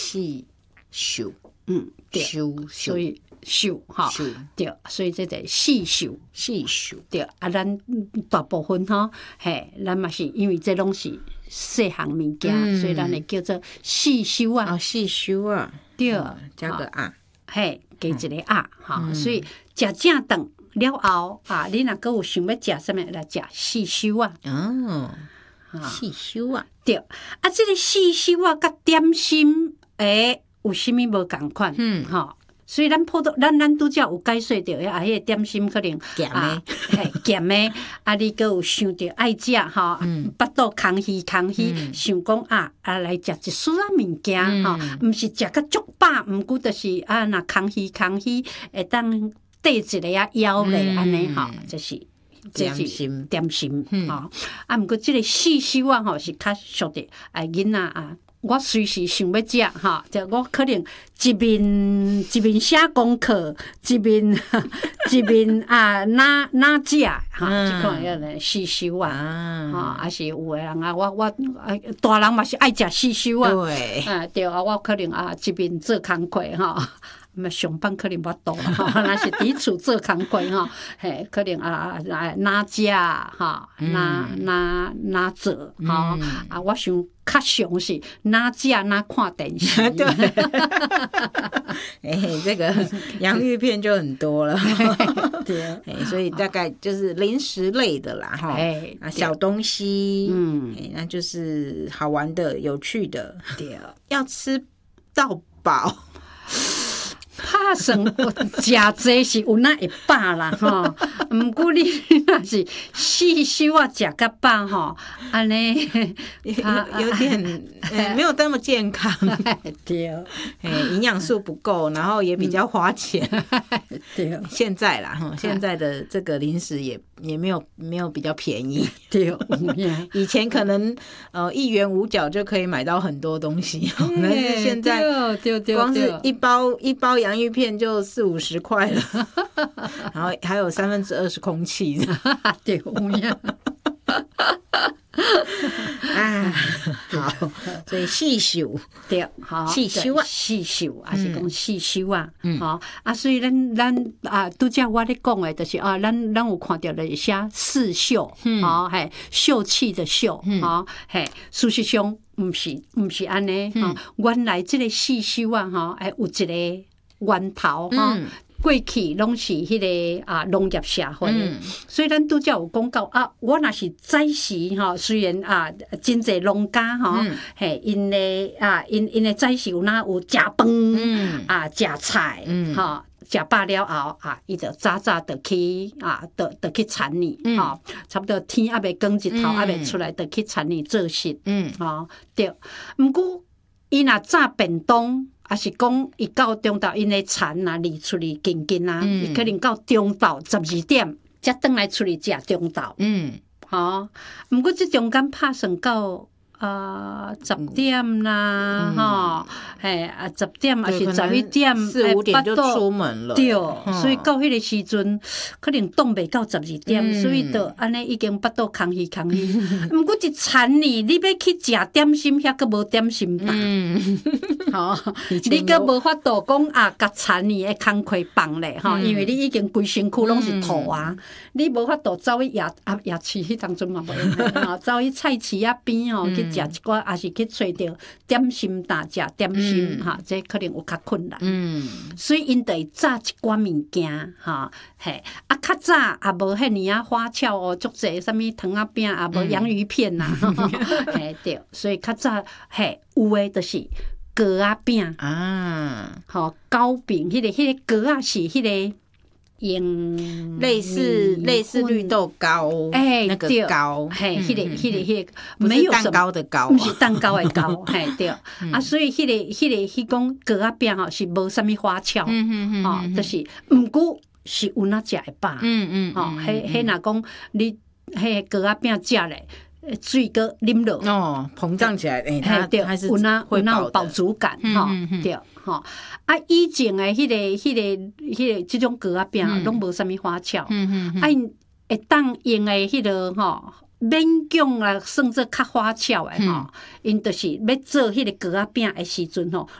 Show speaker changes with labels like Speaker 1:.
Speaker 1: 细嗅，
Speaker 2: 对，所以嗅哈，对，所以这个细嗅，对啊，咱大部分哈，嘿，咱嘛是因为这拢是细项物件，所以咱会叫做细嗅啊，
Speaker 1: 细嗅啊，
Speaker 2: 对，
Speaker 1: 加个啊，
Speaker 2: 嘿，加一个啊，哈，所以食正顿了后啊，你若阁有想要食什么，来食细嗅啊，
Speaker 1: 细嗅啊，
Speaker 2: 对，啊，这个细嗅啊，甲点心有啥物无共款？吼。所以咱普通咱拄则有解说着啊，迄个点心可能
Speaker 1: 咸的，
Speaker 2: 嘿咸的，啊，你阁有想着爱食吼，巴肚空虚，想讲来食一丝仔物件吼，毋是食甲足饱，毋过就是若空虚，会当缀一个腰咧安尼吼，就是
Speaker 1: 点心
Speaker 2: 吼，毋过即个细嗅啊吼是较俗的，囡仔啊。我随时想要食哈，就我可能一面写功课，一面哪食哈，即款要来细嗅啊，哈，还是有的人我大人嘛是爱食细嗅啊，对啊，我可能一面做工课哈。上班可能无多啦，若是伫厝做工课吼，嘿，可能哪食哈，哪做吼，我想较常是哪食哪看电视。
Speaker 1: 对，这个洋芋片就很多了，对，所以大概就是零食类的啦，哈，小东西，那就是好玩的、有趣的，
Speaker 2: 对，
Speaker 1: 要吃到饱。
Speaker 2: 拍算食济是有哪会饱啦吼，毋过你若是细嗅啊食甲饱吼，安尼
Speaker 1: 有点没有那么健康，
Speaker 2: 对，
Speaker 1: 营养素不够，然后也比较花钱，
Speaker 2: 对，
Speaker 1: 现在啦哈，现在的这个零食也没有比较便宜，
Speaker 2: 对，
Speaker 1: 以前可能1元5角就可以买到很多东西，但是现在光是一包洋芋片就40-50块了，然后还有2/3是空气，
Speaker 2: 对呀。
Speaker 1: 好，所以细嗅
Speaker 2: 对，好，
Speaker 1: 细嗅啊，
Speaker 2: 还是讲细嗅啊，好所以咱拄则我咧讲的，就是咱有看到咧写四嗅，嘿，秀气的秀，嘿，事实上毋是安尼，原来这个细嗅啊，有一个源头，过去拢是迄个农业社会，所以咱拄则有讲到我若是早时虽然真侪农家嘿，因的早时有食饭食菜食饱了后伊就早就去就去田里差不多天还未光日头还未出来，就去田里做事对。毋过伊若早便当。也是讲，伊到中昼，因的田离厝里近，伊可能到中昼12点才转来厝里食中昼。毋过即中间拍算到10点啦，嘿，10点还是11点
Speaker 1: ，4-5点就出门了。
Speaker 2: 对，所以到迄个时阵，可能冻袂到12点，所以就安尼已经巴肚空虚。毋过一田里，你要去食点心，遐个无点心档，你个无法度讲甲田里的工课放咧，因为你已经规身躯拢是土你无法度走去夜市，迄当阵嘛无用，走去菜市边去。食一寡，还是去找着点心档食点心这可能有较困难。所以因得炸一寡物件嘿，较早也无遐尔花俏足济啥物糖仔饼，也无洋芋片呐，嘿对，所以较早嘿有诶就是糕仔饼糕饼，迄个糕仔是迄个。用
Speaker 1: 类似绿豆糕，那个糕，
Speaker 2: 嘿，迄个
Speaker 1: 没有蛋糕的糕，
Speaker 2: 不是蛋糕的糕，嘿对，所以迄讲糕仔饼是无啥物花俏，就是毋过是有哪食会饱，迄若讲你迄糕仔饼食咧。水个啉落
Speaker 1: 膨胀起来，
Speaker 2: 它是有有饱足感，对，以前的迄个这种糕仔饼拢无啥物花俏，因会当用的迄个勉强算做较花俏的因就是要做迄个糕仔饼的时阵